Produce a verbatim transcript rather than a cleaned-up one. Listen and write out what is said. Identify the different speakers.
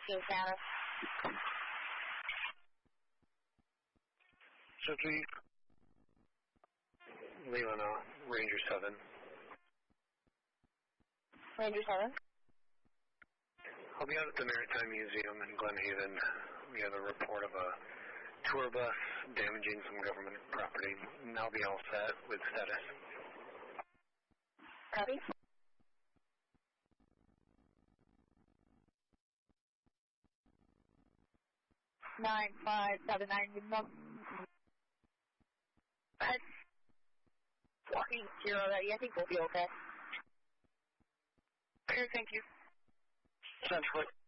Speaker 1: fifteen status.
Speaker 2: So three, Leland, uh, Ranger seven.
Speaker 1: Ranger seven.
Speaker 2: I'll be out at the Maritime Museum in Glen Haven. We have a report of a tour bus damaging some government property, and I'll be all set with status.
Speaker 1: Copy. Nine five seven nine. Walking zero ready. I think we'll be okay.
Speaker 2: Okay, thank you. Sounds good.